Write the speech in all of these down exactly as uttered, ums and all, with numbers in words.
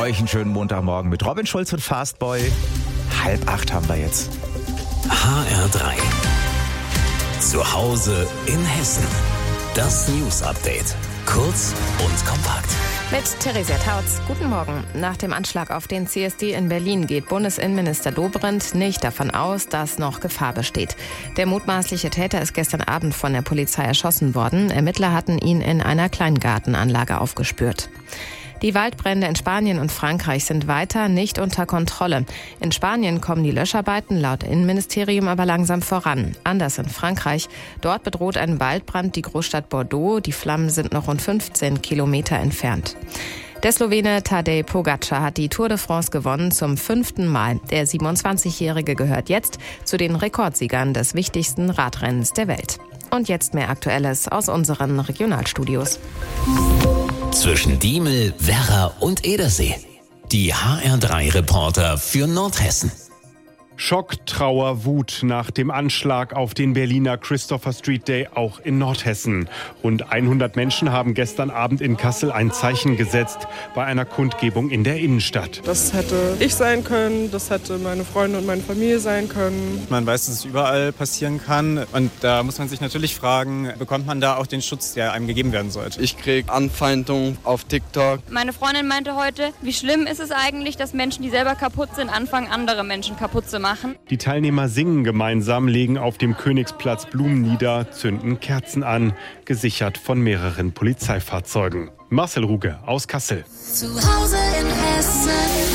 euch einen schönen Montagmorgen mit Robin Schulz und Fastboy. Halb acht haben wir jetzt. H R drei. Zu Hause in Hessen. Das News Update. Kurz und kompakt. Mit Theresia Tautz. Guten Morgen. Nach dem Anschlag auf den C S D in Berlin geht Bundesinnenminister Dobrindt nicht davon aus, dass noch Gefahr besteht. Der mutmaßliche Täter ist gestern Abend von der Polizei erschossen worden. Ermittler hatten ihn in einer Kleingartenanlage aufgespürt. Die Waldbrände in Spanien und Frankreich sind weiter nicht unter Kontrolle. In Spanien kommen die Löscharbeiten laut Innenministerium aber langsam voran. Anders in Frankreich. Dort bedroht ein Waldbrand die Großstadt Bordeaux. Die Flammen sind noch rund fünfzehn Kilometer entfernt. Der Slowene Tadej Pogačar hat die Tour de France gewonnen zum fünften Mal. Der siebenundzwanzigjährige gehört jetzt zu den Rekordsiegern des wichtigsten Radrennens der Welt. Und jetzt mehr Aktuelles aus unseren Regionalstudios. Zwischen Diemel, Werra und Edersee. Die H R drei Reporter für Nordhessen. Schock, Trauer, Wut nach dem Anschlag auf den Berliner Christopher Street Day auch in Nordhessen. Rund hundert Menschen haben gestern Abend in Kassel ein Zeichen gesetzt bei einer Kundgebung in der Innenstadt. Das hätte ich sein können, das hätte meine Freunde und meine Familie sein können. Man weiß, dass es überall passieren kann und da muss man sich natürlich fragen, bekommt man da auch den Schutz, der einem gegeben werden sollte? Ich kriege Anfeindungen auf TikTok. Meine Freundin meinte heute, wie schlimm ist es eigentlich, dass Menschen, die selber kaputt sind, anfangen, andere Menschen kaputt zu machen. Die Teilnehmer singen gemeinsam, legen auf dem Königsplatz Blumen nieder, zünden Kerzen an, gesichert von mehreren Polizeifahrzeugen. Marcel Ruge aus Kassel. Zu Hause in Hessen.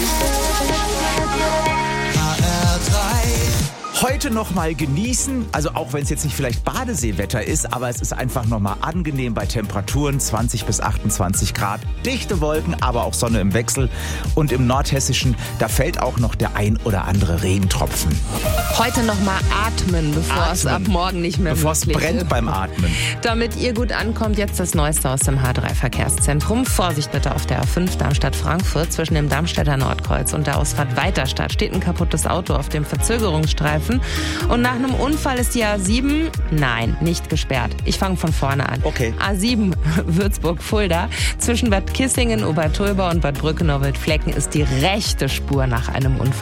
H R drei. Heute noch mal genießen, also auch wenn es jetzt nicht vielleicht Badeseewetter ist, aber es ist einfach noch mal angenehm bei Temperaturen zwanzig bis achtundzwanzig Grad. Dichte Wolken, aber auch Sonne im Wechsel. Und im Nordhessischen, da fällt auch noch der ein oder andere Regentropfen. Heute noch mal atmen, bevor Atmen. es ab morgen nicht mehr Bevor es möglich brennt ist. beim Atmen. Damit ihr gut ankommt, jetzt das Neueste aus dem H drei Verkehrszentrum. Vorsicht bitte auf der A fünf Darmstadt-Frankfurt zwischen dem Darmstädter Nordkreuz und der Ausfahrt Weiterstadt steht ein kaputtes Auto auf dem Verzögerungsstreifen. Und nach einem Unfall ist die A sieben, nein, nicht gesperrt. Ich fange von vorne an. Okay. A sieben Würzburg-Fulda. Zwischen Bad Kissingen, Obertolba und Bad Brückenow-Wildflecken ist die rechte Spur nach einem Unfall